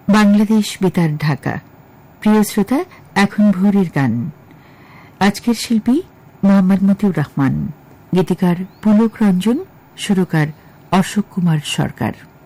বাংলাদেশ বেতার ঢাকা। প্রিয় শ্রোতা, এখন ভোরের গান। আজকের শিল্পী মোহাম্মদ মতিউর রহমান, গীতিকার পুলক রঞ্জন, সুরকার অশোক কুমার সরকার।